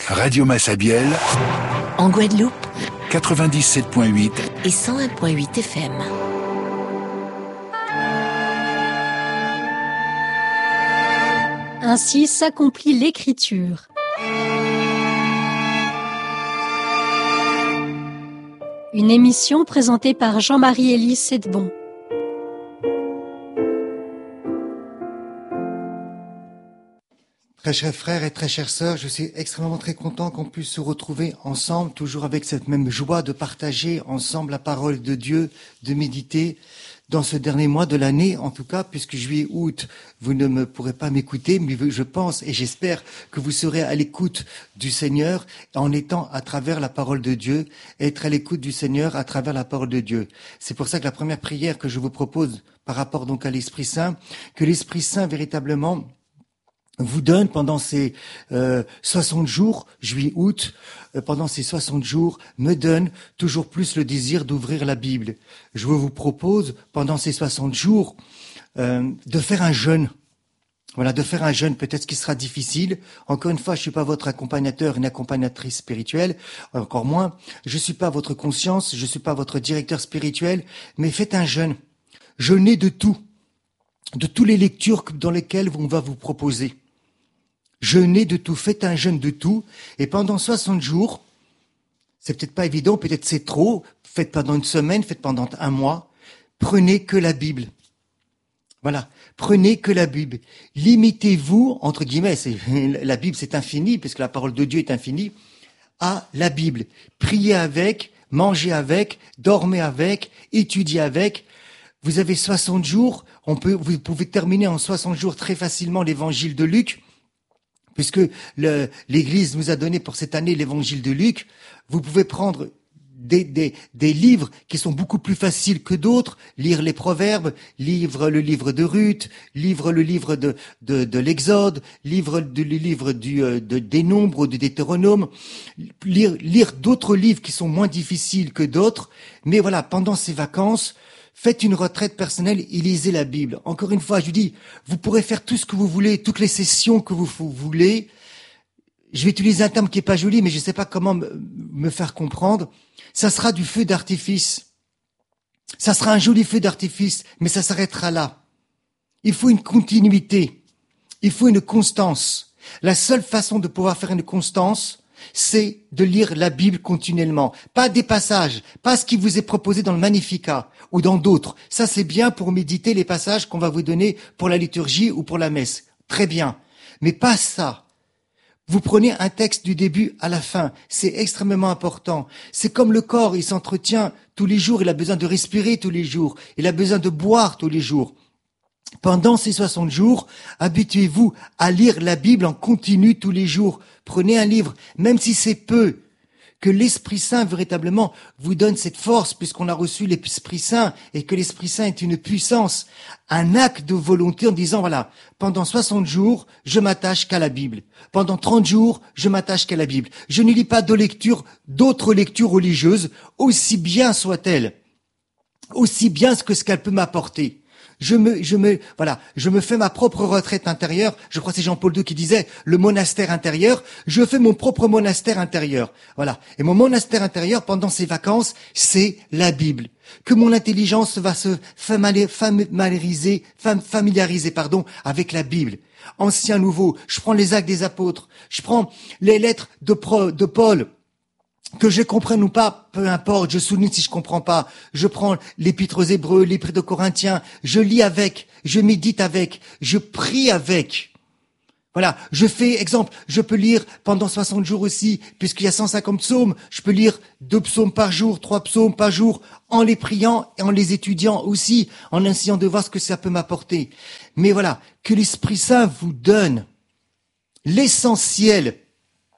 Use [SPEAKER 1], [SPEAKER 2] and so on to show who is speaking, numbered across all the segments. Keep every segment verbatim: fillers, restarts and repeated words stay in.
[SPEAKER 1] Radio Massabielle,
[SPEAKER 2] en Guadeloupe,
[SPEAKER 1] quatre-vingt-dix-sept virgule huit
[SPEAKER 2] et cent un virgule huit F M.
[SPEAKER 3] Ainsi s'accomplit l'écriture. Une émission présentée par Jean-Marie-Élie Sedbon.
[SPEAKER 4] Très chers frères et très chères sœurs, je suis extrêmement très content qu'on puisse se retrouver ensemble, toujours avec cette même joie de partager ensemble la parole de Dieu, de méditer dans ce dernier mois de l'année, en tout cas, puisque juillet, août, vous ne me pourrez pas m'écouter, mais je pense et j'espère que vous serez à l'écoute du Seigneur en étant à travers la parole de Dieu, être à l'écoute du Seigneur à travers la parole de Dieu. C'est pour ça que la première prière que je vous propose par rapport donc à l'Esprit Saint, que l'Esprit Saint véritablement vous donne pendant ces euh, soixante jours, juillet-août, euh, pendant ces soixante jours, me donne toujours plus le désir d'ouvrir la Bible. Je vous propose, pendant ces soixante jours, euh, de faire un jeûne. Voilà, de faire un jeûne, peut-être qu'il sera difficile. Encore une fois, je suis pas votre accompagnateur, une accompagnatrice spirituelle, encore moins. Je suis pas votre conscience, je suis pas votre directeur spirituel, mais faites un jeûne. Jeûnez de tout, de toutes les lectures dans lesquelles on va vous proposer. Jeûnez de tout, faites un jeûne de tout, et pendant soixante jours, c'est peut-être pas évident, peut-être c'est trop, faites pendant une semaine, faites pendant un mois, prenez que la Bible. Voilà, prenez que la Bible. Limitez-vous, entre guillemets, c'est, la Bible c'est infini, puisque la parole de Dieu est infinie, à la Bible. Priez avec, mangez avec, dormez avec, étudiez avec. Vous avez soixante jours, on peut, vous pouvez terminer en soixante jours très facilement l'évangile de Luc, puisque le, l'Église nous a donné pour cette année l'évangile de Luc. Vous pouvez prendre des, des, des livres qui sont beaucoup plus faciles que d'autres, lire les Proverbes, lire le livre de Ruth, lire le livre de, de, de l'Exode, lire le livre du, de, des Nombres ou du Deutéronome, lire, lire d'autres livres qui sont moins difficiles que d'autres. Mais voilà, pendant ces vacances, faites une retraite personnelle et lisez la Bible. Encore une fois, je vous dis, vous pourrez faire tout ce que vous voulez, toutes les sessions que vous voulez. Je vais utiliser un terme qui est pas joli, mais je ne sais pas comment me faire comprendre. Ça sera du feu d'artifice. Ça sera un joli feu d'artifice, mais ça s'arrêtera là. Il faut une continuité. Il faut une constance. La seule façon de pouvoir faire une constance, c'est de lire la Bible continuellement. Pas des passages, pas ce qui vous est proposé dans le Magnificat ou dans d'autres. Ça, c'est bien pour méditer les passages qu'on va vous donner pour la liturgie ou pour la messe. Très bien. Mais pas ça. Vous prenez un texte du début à la fin. C'est extrêmement important. C'est comme le corps, il s'entretient tous les jours. Il a besoin de respirer tous les jours. Il a besoin de boire tous les jours. Pendant ces soixante jours, habituez-vous à lire la Bible en continu tous les jours. Prenez un livre, même si c'est peu, que l'Esprit Saint véritablement vous donne cette force, puisqu'on a reçu l'Esprit Saint, et que l'Esprit Saint est une puissance, un acte de volonté en disant, voilà, pendant soixante jours, je m'attache qu'à la Bible. Pendant trente jours, je m'attache qu'à la Bible. Je ne lis pas de lecture, d'autres lectures religieuses, aussi bien soient-elles, aussi bien que ce qu'elles peuvent m'apporter. Je me, je me, voilà, je me fais ma propre retraite intérieure. Je crois que c'est Jean-Paul deux qui disait le monastère intérieur. Je fais mon propre monastère intérieur. Voilà. Et mon monastère intérieur pendant ces vacances, c'est la Bible. Que mon intelligence va se familiariser, familiariser, pardon, avec la Bible. Ancien, nouveau. Je prends les actes des apôtres. Je prends les lettres de, Pro, de Paul. Que je comprenne ou pas, peu importe, je souligne si je comprends pas. Je prends l'épître aux Hébreux, l'épître de Corinthiens, je lis avec, je médite avec, je prie avec. Voilà, je fais, exemple, je peux lire pendant soixante jours aussi, puisqu'il y a cent cinquante psaumes, je peux lire deux psaumes par jour, trois psaumes par jour, en les priant et en les étudiant aussi, en essayant de voir ce que ça peut m'apporter. Mais voilà, que l'Esprit Saint vous donne l'essentiel,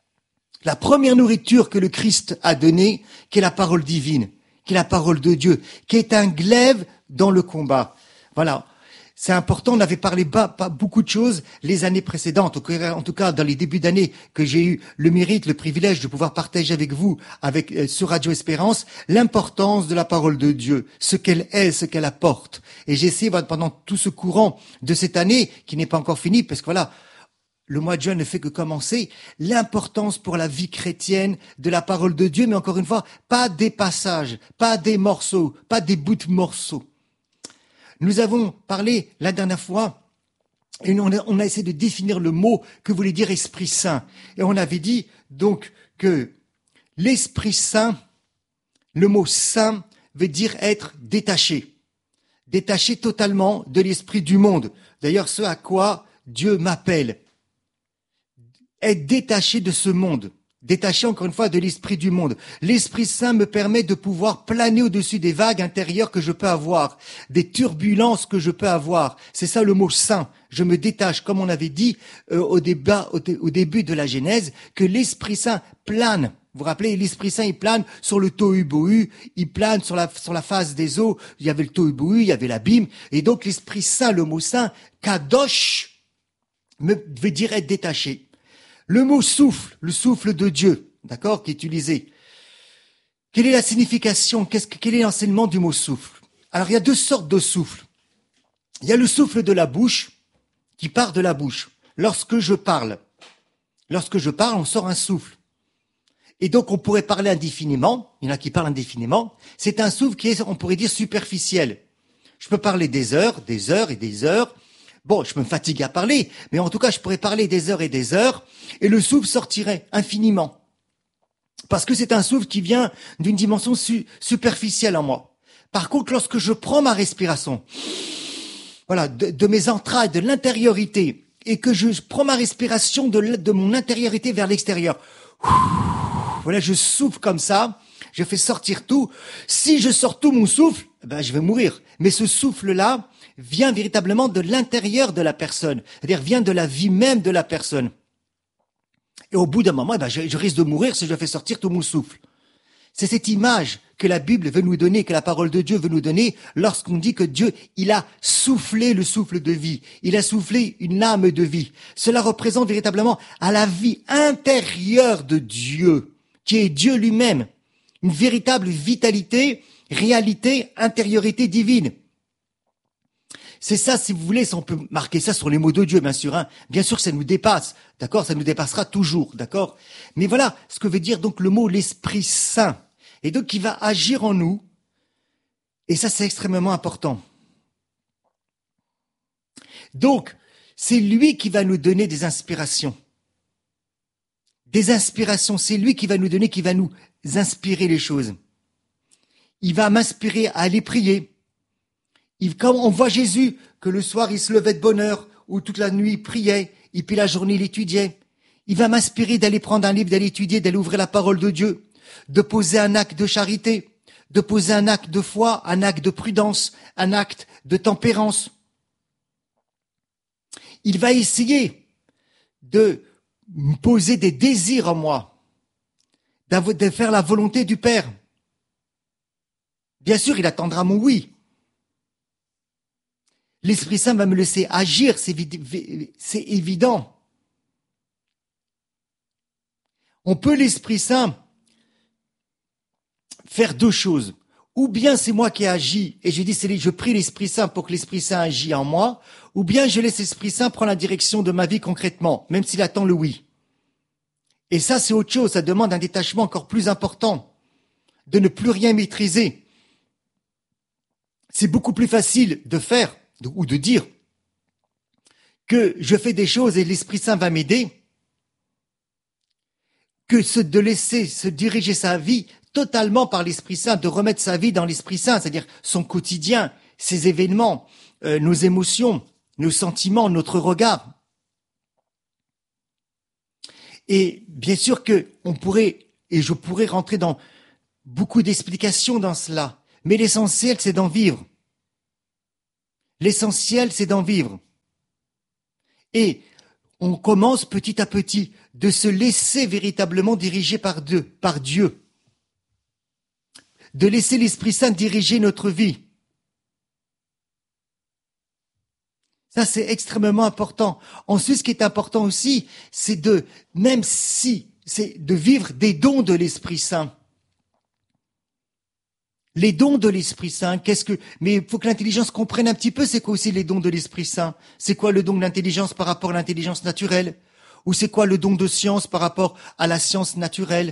[SPEAKER 4] la première nourriture que le Christ a donnée, qui est la parole divine, qui est la parole de Dieu, qui est un glaive dans le combat. Voilà. C'est important, on avait parlé pas, pas beaucoup de choses les années précédentes, en tout cas dans les débuts d'année que j'ai eu le mérite, le privilège de pouvoir partager avec vous, avec euh, sur Radio Espérance, l'importance de la parole de Dieu, ce qu'elle est, ce qu'elle apporte. Et j'ai essayé pendant tout ce courant de cette année, qui n'est pas encore fini, parce que voilà, le mois de juin ne fait que commencer, l'importance pour la vie chrétienne de la parole de Dieu, mais encore une fois, pas des passages, pas des morceaux, pas des bouts de morceaux. Nous avons parlé la dernière fois, et on a, on a essayé de définir le mot que voulait dire Esprit Saint. Et on avait dit donc que l'Esprit Saint, le mot saint veut dire être détaché. Détaché totalement de l'esprit du monde. D'ailleurs, ce à quoi Dieu m'appelle. Être détaché de ce monde. Détaché encore une fois de l'esprit du monde. L'Esprit Saint me permet de pouvoir planer au-dessus des vagues intérieures que je peux avoir, des turbulences que je peux avoir. C'est ça le mot saint. Je me détache, comme on avait dit euh, au, débat, au, au début de la Genèse, que l'Esprit Saint plane. Vous vous rappelez, l'Esprit Saint, il plane sur le tohu-bohu, il plane sur la, sur la face des eaux. Il y avait le tohu-bohu, il y avait l'abîme. Et donc l'Esprit Saint, le mot saint, kadosh, me veut dire être détaché. Le mot souffle, le souffle de Dieu, d'accord, qui est utilisé. Quelle est la signification, qu'est-ce que, quel est l'enseignement du mot souffle? Alors, il y a deux sortes de souffle. Il y a le souffle de la bouche, qui part de la bouche. Lorsque je parle, lorsque je parle, on sort un souffle. Et donc, on pourrait parler indéfiniment. Il y en a qui parlent indéfiniment. C'est un souffle qui est, on pourrait dire, superficiel. Je peux parler des heures, des heures et des heures. Bon, je me fatigue à parler, mais en tout cas, je pourrais parler des heures et des heures, et le souffle sortirait infiniment. Parce que c'est un souffle qui vient d'une dimension su- superficielle en moi. Par contre, lorsque je prends ma respiration, voilà, de, de mes entrailles, de l'intériorité, et que je prends ma respiration de, de mon intériorité vers l'extérieur, voilà, je souffle comme ça, je fais sortir tout. Si je sors tout mon souffle, ben, je vais mourir. Mais ce souffle-là vient véritablement de l'intérieur de la personne, c'est-à-dire vient de la vie même de la personne. Et au bout d'un moment, eh ben, je, je risque de mourir si je fais sortir tout mon souffle. C'est cette image que la Bible veut nous donner, que la parole de Dieu veut nous donner, lorsqu'on dit que Dieu, il a soufflé le souffle de vie, il a soufflé une âme de vie. Cela représente véritablement à la vie intérieure de Dieu, qui est Dieu lui-même, une véritable vitalité, réalité, intériorité divine. C'est ça, si vous voulez, si on peut marquer ça sur les mots de Dieu, bien sûr. Hein. Bien sûr que ça nous dépasse, d'accord? Ça nous dépassera toujours, d'accord? Mais voilà ce que veut dire donc le mot l'Esprit Saint. Et donc, il va agir en nous. Et ça, c'est extrêmement important. Donc, c'est lui qui va nous donner des inspirations. Des inspirations, c'est lui qui va nous donner, qui va nous inspirer les choses. Il va m'inspirer à aller prier. Il, quand on voit Jésus, que le soir il se levait de bonne heure, ou toute la nuit il priait, et puis la journée il étudiait, il va m'inspirer d'aller prendre un livre, d'aller étudier, d'aller ouvrir la parole de Dieu, de poser un acte de charité, de poser un acte de foi, un acte de prudence, un acte de tempérance. Il va essayer de poser des désirs en moi, de faire la volonté du Père. Bien sûr, il attendra mon oui. L'Esprit Saint va me laisser agir, c'est, c'est évident. On peut, l'Esprit Saint, faire deux choses. Ou bien c'est moi qui agis, et je dis, c'est, je prie l'Esprit Saint pour que l'Esprit Saint agisse en moi, ou bien je laisse l'Esprit Saint prendre la direction de ma vie concrètement, même s'il attend le oui. Et ça, c'est autre chose, ça demande un détachement encore plus important, de ne plus rien maîtriser. C'est beaucoup plus facile de faire, de, ou de dire, que je fais des choses et l'Esprit Saint va m'aider, que ce, de laisser se diriger sa vie totalement par l'Esprit Saint, de remettre sa vie dans l'Esprit Saint, c'est-à-dire son quotidien, ses événements, euh, nos émotions, nos sentiments, notre regard. Et bien sûr que on pourrait, et je pourrais rentrer dans beaucoup d'explications dans cela, mais l'essentiel, c'est d'en vivre. L'essentiel, c'est d'en vivre. Et on commence petit à petit de se laisser véritablement diriger par Dieu, par Dieu. De laisser l'Esprit Saint diriger notre vie. Ça, c'est extrêmement important. Ensuite, ce qui est important aussi, c'est de, même si, c'est de vivre des dons de l'Esprit Saint. Les dons de l'Esprit Saint, qu'est-ce que, mais il faut que l'intelligence comprenne un petit peu c'est quoi aussi les dons de l'Esprit Saint. C'est quoi le don de l'intelligence par rapport à l'intelligence naturelle? Ou c'est quoi le don de science par rapport à la science naturelle?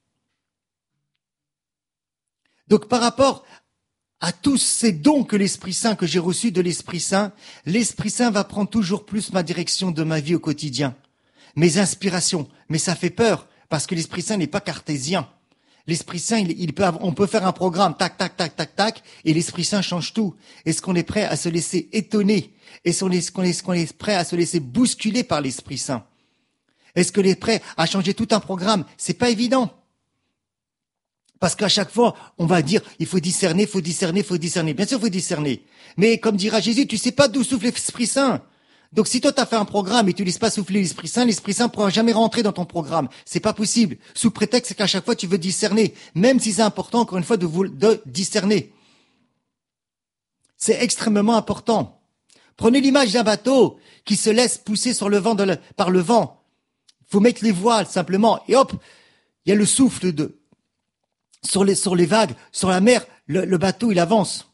[SPEAKER 4] Donc par rapport à tous ces dons que l'Esprit Saint, que j'ai reçus de l'Esprit Saint, l'Esprit Saint va prendre toujours plus ma direction de ma vie au quotidien. Mes inspirations. Mais ça fait peur, parce que l'Esprit Saint n'est pas cartésien. L'Esprit Saint, il, il peut, on peut faire un programme, tac, tac, tac, tac, tac, et l'Esprit Saint change tout. Est-ce qu'on est prêt à se laisser étonner? Est-ce qu'on est, qu'on est, qu'on est prêt à se laisser bousculer par l'Esprit Saint? Est-ce qu'on est prêt à changer tout un programme? C'est pas évident. Parce qu'à chaque fois, on va dire, il faut discerner, il faut discerner, il faut discerner. Bien sûr, il faut discerner. Mais comme dira Jésus, tu sais pas d'où souffle l'Esprit Saint. Donc si toi tu as fait un programme et tu ne laisses pas souffler l'Esprit Saint, l'Esprit Saint ne pourra jamais rentrer dans ton programme. C'est pas possible. Sous prétexte qu'à chaque fois tu veux discerner, même si c'est important encore une fois de, vous, de discerner. C'est extrêmement important. Prenez l'image d'un bateau qui se laisse pousser sur le vent de la, par le vent. Il faut mettre les voiles simplement et hop, il y a le souffle de sur les sur les vagues, sur la mer, le, le bateau il avance.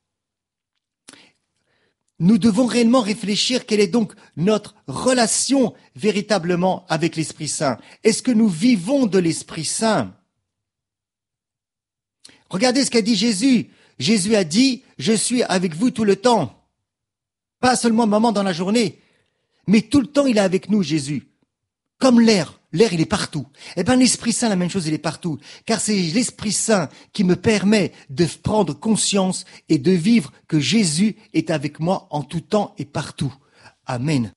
[SPEAKER 4] Nous devons réellement réfléchir quelle est donc notre relation véritablement avec l'Esprit Saint. Est-ce que nous vivons de l'Esprit Saint? Regardez ce qu'a dit Jésus. Jésus a dit, je suis avec vous tout le temps. Pas seulement un moment dans la journée, mais tout le temps il est avec nous, Jésus. Comme l'air. L'air, il est partout. Eh bien, l'Esprit Saint, la même chose, il est partout. Car c'est l'Esprit Saint qui me permet de prendre conscience et de vivre que Jésus est avec moi en tout temps et partout. Amen.